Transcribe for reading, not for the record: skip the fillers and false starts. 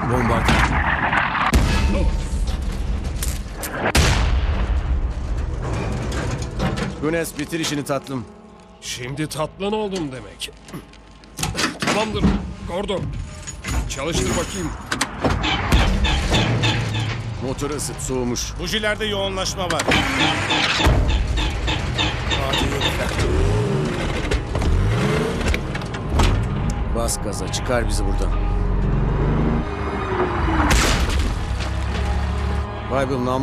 Bombardıman. Günes, bitir işini tatlım. Şimdi tatlın oldum demek. Tamamdır. Gordon. Çalıştır bakayım. Motoru ısıt, soğumuş. Bujilerde yoğunlaşma var. Bas gaza, çıkar bizi buradan. Bible,